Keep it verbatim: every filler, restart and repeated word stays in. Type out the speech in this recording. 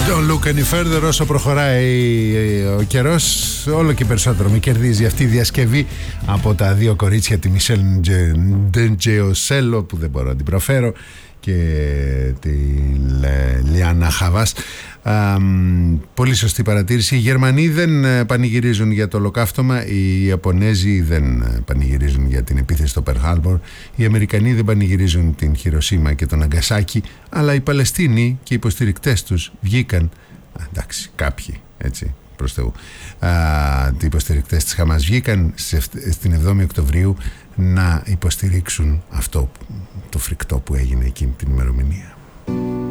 Don't look any further. Όσο προχωράει ο καιρός, όλο και περισσότερο με κερδίζει αυτή η διασκευή από τα δύο κορίτσια, τη Μισελ Ντεντζεοσέλο, που δεν μπορώ να την προφέρω, και τη Λιάννα Χαβάς. Α, πολύ σωστή παρατήρηση. Οι Γερμανοί δεν πανηγυρίζουν για το ολοκαύτωμα, οι Ιαπωνέζοι δεν πανηγυρίζουν για την επίθεση στο Περλ Χάρμπορ, οι Αμερικανοί δεν πανηγυρίζουν την Χιροσίμα και τον Ναγκασάκι, αλλά οι Παλαιστίνοι και οι υποστηρικτές τους βγήκαν, α, εντάξει, κάποιοι, έτσι, προς Θεού, α, οι υποστηρικτές της Χαμάς βγήκαν στην εβδόμη Οκτωβρίου να υποστηρίξουν αυτό το φρικτό που έγινε εκείνη την ημερομηνία.